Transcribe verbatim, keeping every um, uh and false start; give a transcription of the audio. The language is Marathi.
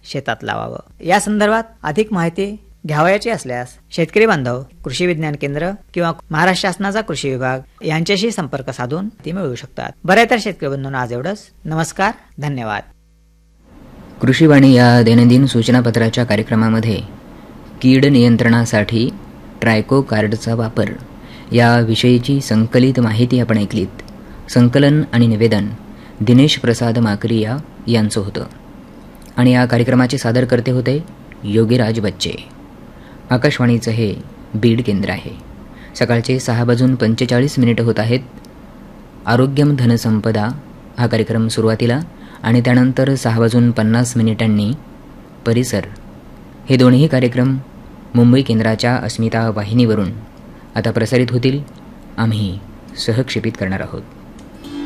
शेतात लावावं। या संदर्भात अधिक माहिती घ्यावयाची असल्यास शेतकरी बांधव कृषी विज्ञान केंद्र किंवा महाराष्ट्र शासनाचा कृषी विभाग यांच्याशी संपर्क साधून ती मिळवू शकतात। बरं तर शेतकरी बंधूंनो, आज एवढंच। नमस्कार, धन्यवाद। कृषीवाणी या दैनंदिन सूचनापत्राच्या कार्यक्रमामध्ये कीड नियंत्रणासाठी ट्रायको कार्डचा वापर या विषयीची संकलित माहिती आपण ऐकलीत। संकलन आणि निवेदन दिनेश प्रसाद माकरिया यांचं होतं आणि या कार्यक्रमाचे सादरकर्ते होते योगीराज बच्चे। आकाशवाणीचं हे बीड केंद्र आहे। सकाळचे सहा वाजून पंचेचाळीस मिनिटं होत आहेत। आरोग्यम धनसंपदा हा कार्यक्रम सुरुवातीला आणि त्यानंतर सहा वाजून पन्नास मिनिटांनी परिसर हे दोन्ही कार्यक्रम मुंबई केंद्राच्या अस्मिता वाहिनीवरून आता प्रसारित होतील। आम्ही सहक्षेपित करणार आहोत।